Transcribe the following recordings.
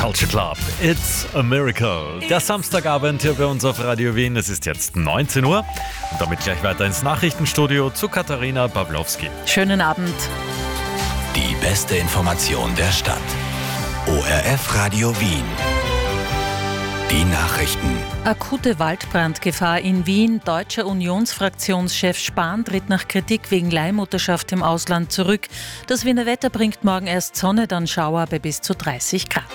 Culture Club. It's a miracle. Der Samstagabend hier bei uns auf Radio Wien. Es ist jetzt 19 Uhr und damit gleich weiter ins Nachrichtenstudio zu Katharina Pawlowski. Schönen Abend. Die beste Information der Stadt. ORF Radio Wien. Die Nachrichten. Akute Waldbrandgefahr in Wien. Deutscher Unionsfraktionschef Spahn tritt nach Kritik wegen Leihmutterschaft im Ausland zurück. Das Wiener Wetter bringt morgen erst Sonne, dann Schauer bei bis zu 30 Grad.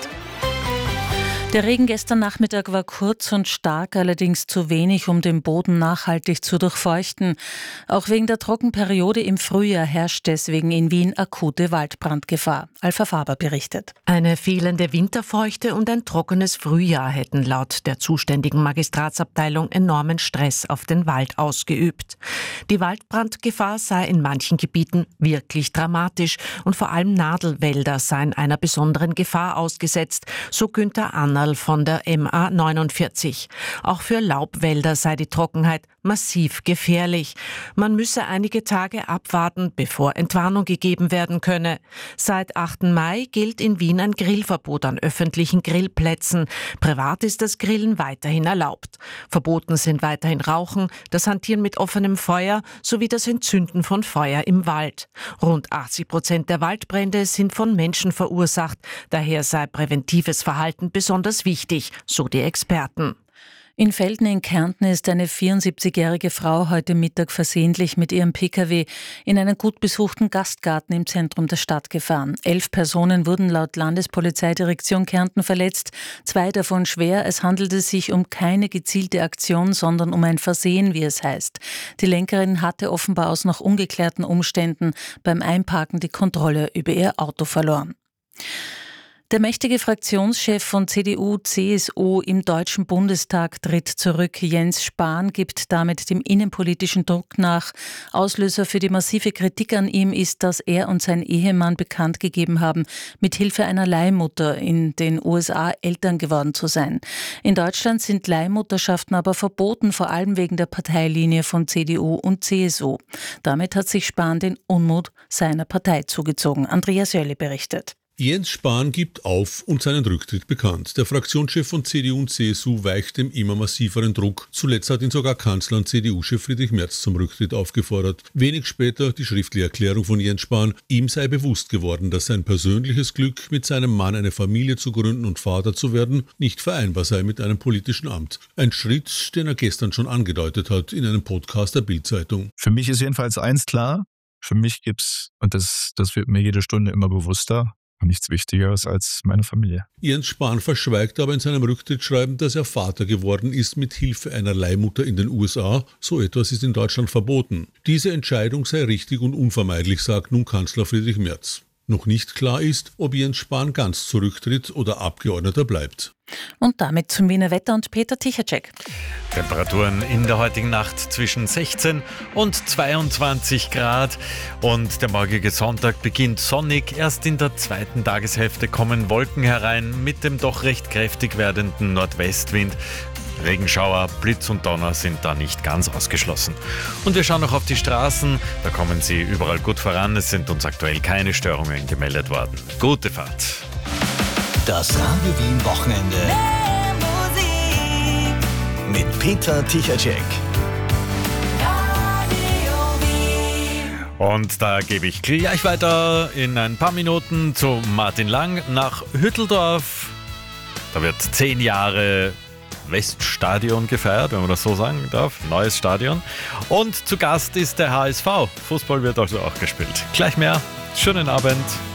Der Regen gestern Nachmittag war kurz und stark, allerdings zu wenig, um den Boden nachhaltig zu durchfeuchten. Auch wegen der Trockenperiode im Frühjahr herrscht deswegen in Wien akute Waldbrandgefahr. Alfa Faber berichtet. Eine fehlende Winterfeuchte und ein trockenes Frühjahr hätten laut der zuständigen Magistratsabteilung enormen Stress auf den Wald ausgeübt. Die Waldbrandgefahr sei in manchen Gebieten wirklich dramatisch und vor allem Nadelwälder seien einer besonderen Gefahr ausgesetzt, so Günther Annerl von der MA 49. Auch für Laubwälder sei die Trockenheit massiv gefährlich. Man müsse einige Tage abwarten, bevor Entwarnung gegeben werden könne. Seit 8. Mai gilt in Wien ein Grillverbot an öffentlichen Grillplätzen. Privat ist das Grillen weiterhin erlaubt. Verboten sind weiterhin Rauchen, das Hantieren mit offenem Feuer sowie das Entzünden von Feuer im Wald. Rund 80% der Waldbrände sind von Menschen verursacht. Daher sei präventives Verhalten besonders wichtig, so die Experten. In Velden in Kärnten ist eine 74-jährige Frau heute Mittag versehentlich mit ihrem Pkw in einen gut besuchten Gastgarten im Zentrum der Stadt gefahren. 11 Personen wurden laut Landespolizeidirektion Kärnten verletzt, 2 davon schwer. Es handelte sich um keine gezielte Aktion, sondern um ein Versehen, wie es heißt. Die Lenkerin hatte offenbar aus noch ungeklärten Umständen beim Einparken die Kontrolle über ihr Auto verloren. Der mächtige Fraktionschef von CDU/CSU im Deutschen Bundestag tritt zurück. Jens Spahn gibt damit dem innenpolitischen Druck nach. Auslöser für die massive Kritik an ihm ist, dass er und sein Ehemann bekannt gegeben haben, mit Hilfe einer Leihmutter in den USA Eltern geworden zu sein. In Deutschland sind Leihmutterschaften aber verboten, vor allem wegen der Parteilinie von CDU und CSU. Damit hat sich Spahn den Unmut seiner Partei zugezogen. Andreas Jölli berichtet. Jens Spahn gibt auf und seinen Rücktritt bekannt. Der Fraktionschef von CDU und CSU weicht dem immer massiveren Druck. Zuletzt hat ihn sogar Kanzler und CDU-Chef Friedrich Merz zum Rücktritt aufgefordert. Wenig später die schriftliche Erklärung von Jens Spahn. Ihm sei bewusst geworden, dass sein persönliches Glück, mit seinem Mann eine Familie zu gründen und Vater zu werden, nicht vereinbar sei mit einem politischen Amt. Ein Schritt, den er gestern schon angedeutet hat in einem Podcast der Bild-Zeitung. Für mich ist jedenfalls eins klar. Für mich gibt's, und das wird mir jede Stunde immer bewusster, nichts Wichtigeres als meine Familie. Jens Spahn verschweigt aber in seinem Rücktrittsschreiben, dass er Vater geworden ist mit Hilfe einer Leihmutter in den USA. So etwas ist in Deutschland verboten. Diese Entscheidung sei richtig und unvermeidlich, sagt nun Kanzler Friedrich Merz. Noch nicht klar ist, ob Jens Spahn ganz zurücktritt oder Abgeordneter bleibt. Und damit zum Wiener Wetter und Peter Tichacek. Temperaturen in der heutigen Nacht zwischen 16 und 22 Grad. Und der morgige Sonntag beginnt sonnig. Erst in der zweiten Tageshälfte kommen Wolken herein mit dem doch recht kräftig werdenden Nordwestwind. Regenschauer, Blitz und Donner sind da nicht ganz ausgeschlossen. Und wir schauen noch auf die Straßen. Da kommen sie überall gut voran. Es sind uns aktuell keine Störungen gemeldet worden. Gute Fahrt. Das Radio Wien Wochenende mit Peter Tichacek. Und da gebe ich gleich weiter in ein paar Minuten zu Martin Lang nach Hütteldorf. Da wird 10 Jahre Weststadion gefeiert, wenn man das so sagen darf. Neues Stadion. Und zu Gast ist der HSV. Fußball wird also auch gespielt. Gleich mehr. Schönen Abend.